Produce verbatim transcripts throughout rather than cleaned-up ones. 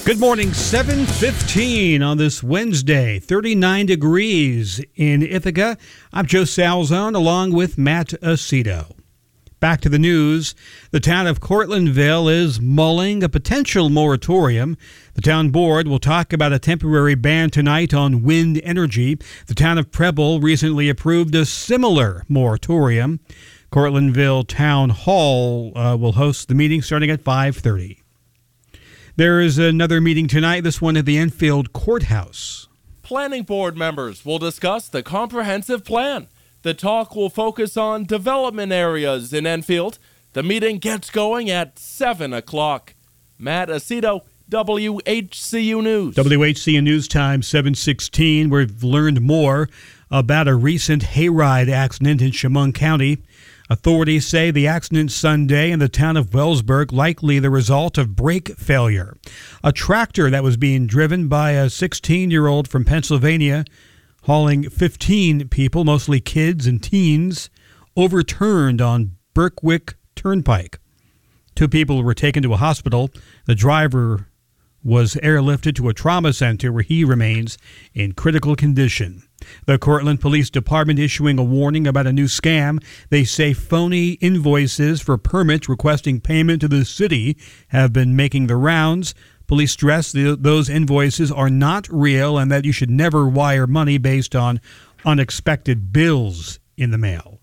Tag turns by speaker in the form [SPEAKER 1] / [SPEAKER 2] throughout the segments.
[SPEAKER 1] Good morning, seven fifteen on this Wednesday, thirty-nine degrees in Ithaca. I'm Joe Salzone along with Matt Aceto. Back to the news. The town of Cortlandville is mulling a potential moratorium. The town board will talk about a temporary ban tonight on wind energy. The town of Preble recently approved a similar moratorium. Cortlandville Town Hall uh, will host the meeting starting at five thirty. There is another meeting tonight, this one at the Enfield Courthouse.
[SPEAKER 2] Planning board members will discuss the comprehensive plan. The talk will focus on development areas in Enfield. The meeting gets going at seven o'clock. Matt Aceto, W H C U News.
[SPEAKER 1] W H C U News Time, seven sixteen. We've learned more about a recent hayride accident in Chemung County. Authorities say the accident Sunday in the town of Wellsburg likely the result of brake failure. A tractor that was being driven by a sixteen-year-old from Pennsylvania, hauling fifteen people, mostly kids and teens, overturned on Berkwick Turnpike. Two people were taken to a hospital. The driver was airlifted to a trauma center where he remains in critical condition. The Cortland Police Department issuing a warning about a new scam. They say phony invoices for permits requesting payment to the city have been making the rounds. Police stress the, those invoices are not real and that you should never wire money based on unexpected bills in the mail.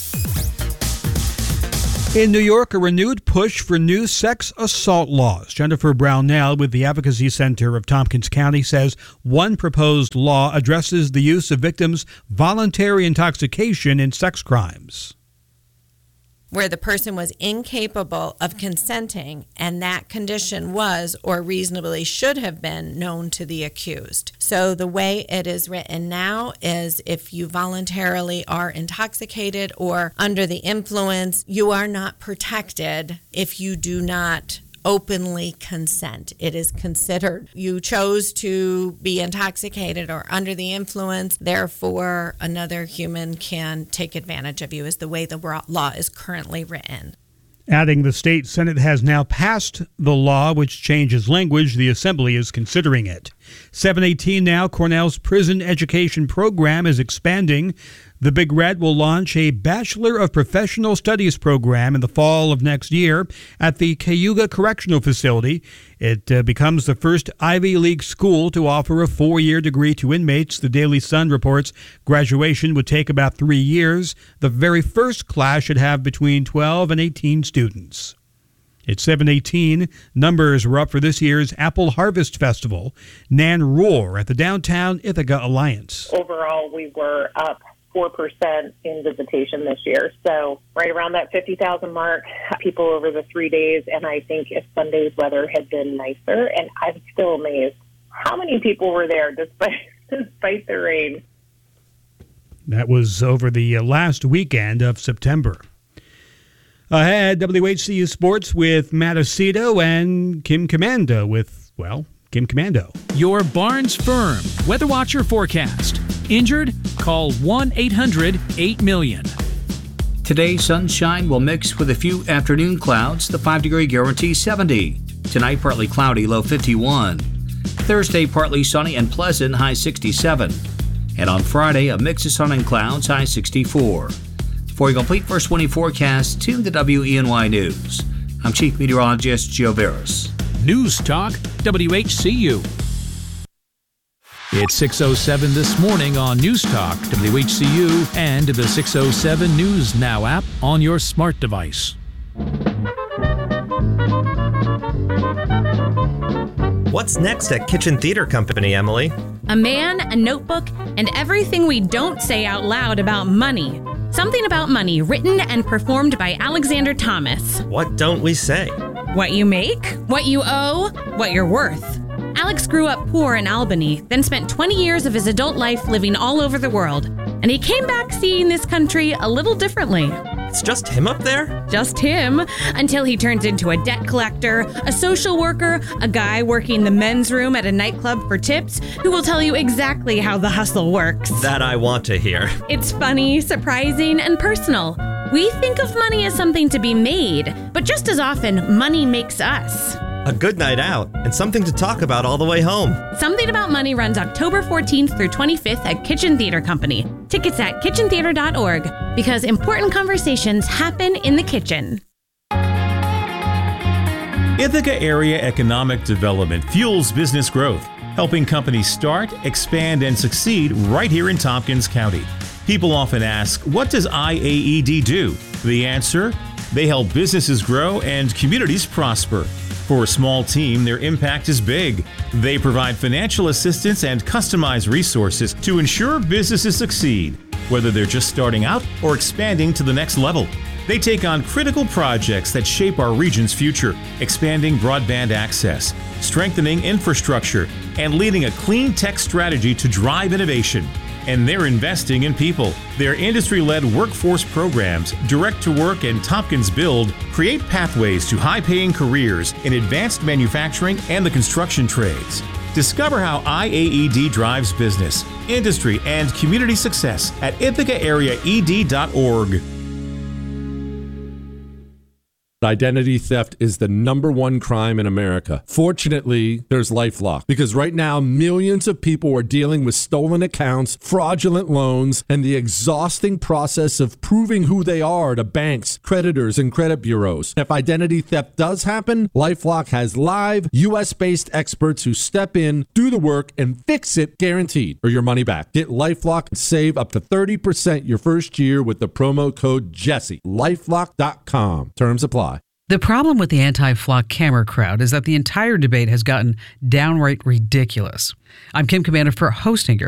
[SPEAKER 1] In New York, a renewed push for new sex assault laws. Jennifer Brownell with the Advocacy Center of Tompkins County says one proposed law addresses the use of victims' voluntary intoxication in sex crimes,
[SPEAKER 3] where the person was incapable of consenting and that condition was or reasonably should have been known to the accused. So the way it is written now is if you voluntarily are intoxicated or under the influence, you are not protected if you do not openly consent. It is considered you chose to be intoxicated or under the influence, therefore another human can take advantage of you, is the way the law is currently written.
[SPEAKER 1] Adding the state Senate has now passed the law which changes language. The Assembly is considering it. seven eighteen now, Cornell's prison education program is expanding. The Big Red will launch a Bachelor of Professional Studies program in the fall of next year at the Cayuga Correctional Facility. It uh, becomes the first Ivy League school to offer a four-year degree to inmates. The Daily Sun reports graduation would take about three years. The very first class should have between twelve and eighteen students. It's seven eighteen. Numbers were up for this year's Apple Harvest Festival. Nan Rohr at the Downtown Ithaca Alliance.
[SPEAKER 4] Overall, we were up four percent in visitation this year. So right around that fifty thousand mark, people over the three days. And I think if Sunday's weather had been nicer, and I'm still amazed how many people were there despite, despite the rain.
[SPEAKER 1] That was over the last weekend of September. Ahead, W H C U Sports with Matt Aceto and Kim Commando with, well, Kim Commando.
[SPEAKER 5] Your Barnes Firm Weather Watcher forecast. Injured? Call one eight hundred eight million.
[SPEAKER 6] Today, sunshine will mix with a few afternoon clouds. The five-degree guarantee seventy. Tonight, partly cloudy, low fifty-one. Thursday, partly sunny and pleasant, high sixty-seven. And on Friday, a mix of sun and clouds, high sixty-four. For a complete first twenty forecast, tune to W E N Y News. I'm Chief Meteorologist Joe Veras.
[SPEAKER 5] News Talk, W H C U. It's six oh seven this morning on News Talk, W H C U, and the six oh seven News Now app on your smart device.
[SPEAKER 7] What's next at Kitchen Theater Company, Emily?
[SPEAKER 8] A man, a notebook, and everything we don't say out loud about money. Something About Money, written and performed by Alexander Thomas.
[SPEAKER 7] What don't we say?
[SPEAKER 8] What you make, what you owe, what you're worth. Alex grew up poor in Albany, then spent twenty years of his adult life living all over the world. And he came back seeing this country a little differently.
[SPEAKER 7] It's just him up there?
[SPEAKER 8] Just him, until he turns into a debt collector, a social worker, a guy working the men's room at a nightclub for tips, who will tell you exactly how the hustle works.
[SPEAKER 7] That I want to hear.
[SPEAKER 8] It's funny, surprising, and personal. We think of money as something to be made, but just as often, money makes us.
[SPEAKER 7] a good night out, and something to talk about all the way home.
[SPEAKER 8] Something About Money runs October fourteenth through twenty-fifth at Kitchen Theater Company. Tickets at kitchen theater dot org, because important conversations happen in the kitchen.
[SPEAKER 9] Ithaca Area Economic Development fuels business growth, helping companies start, expand, and succeed right here in Tompkins County. People often ask, what does I A E D do? The answer? They help businesses grow and communities prosper. For a small team, their impact is big. They provide financial assistance and customized resources to ensure businesses succeed, whether they're just starting out or expanding to the next level. They take on critical projects that shape our region's future, expanding broadband access, strengthening infrastructure, and leading a clean tech strategy to drive innovation. And they're investing in people. Their industry-led workforce programs, Direct to Work and Tompkins Build, create pathways to high-paying careers in advanced manufacturing and the construction trades. Discover how I A E D drives business, industry, and community success at ithaca area e d dot org.
[SPEAKER 10] Identity theft is the number one crime in America. Fortunately, there's LifeLock, because right now millions of people are dealing with stolen accounts, fraudulent loans, and the exhausting process of proving who they are to banks, creditors, and credit bureaus. If identity theft does happen, LifeLock has live U S-based experts who step in, do the work, and fix it guaranteed, or your money back. Get LifeLock and save up to thirty percent your first year with the promo code Jesse. LifeLock dot com. Terms apply.
[SPEAKER 11] The problem with the anti-flock camera crowd is that the entire debate has gotten downright ridiculous. I'm Kim Commander for Hostinger.